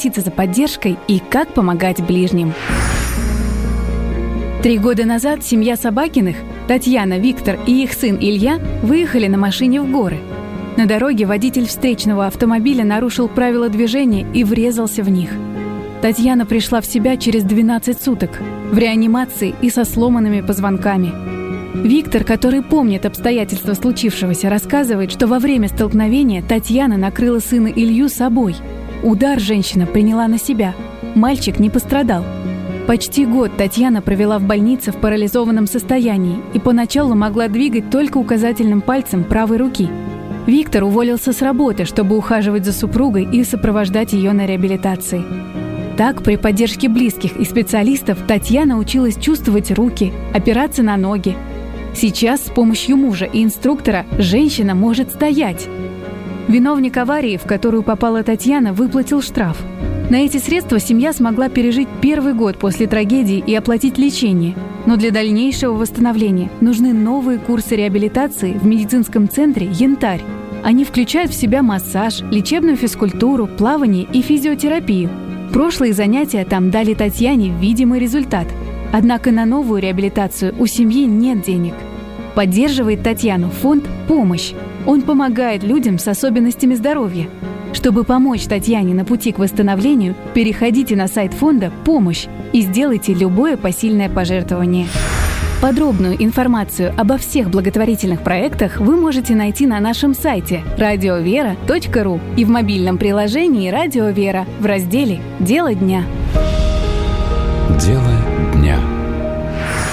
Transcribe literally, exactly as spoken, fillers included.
обратиться за поддержкой и как помогать ближним. Три года назад семья Собакиных, Татьяна, Виктор и их сын Илья, выехали на машине в горы. На дороге водитель встречного автомобиля нарушил правила движения и врезался в них. Татьяна пришла в себя через двенадцать суток, в реанимации и со сломанными позвонками. Виктор, который помнит обстоятельства случившегося, рассказывает, что во время столкновения Татьяна накрыла сына Илью собой. Удар женщина приняла на себя. Мальчик не пострадал. Почти год Татьяна провела в больнице в парализованном состоянии и поначалу могла двигать только указательным пальцем правой руки. Виктор уволился с работы, чтобы ухаживать за супругой и сопровождать ее на реабилитации. Так, при поддержке близких и специалистов Татьяна училась чувствовать руки, опираться на ноги. Сейчас с помощью мужа и инструктора женщина может стоять. Виновник аварии, в которую попала Татьяна, выплатил штраф. На эти средства семья смогла пережить первый год после трагедии и оплатить лечение. Но для дальнейшего восстановления нужны новые курсы реабилитации в медицинском центре «Янтарь». Они включают в себя массаж, лечебную физкультуру, плавание и физиотерапию. Прошлые занятия там дали Татьяне видимый результат. Однако на новую реабилитацию у семьи нет денег. Поддерживает Татьяну фонд «Помощь». Он помогает людям с особенностями здоровья. Чтобы помочь Татьяне на пути к восстановлению, переходите на сайт фонда «Помощь» и сделайте любое посильное пожертвование. Подробную информацию обо всех благотворительных проектах вы можете найти на нашем сайте радиовера точка ру и в мобильном приложении «Радио Вера» в разделе «Дело дня». Дело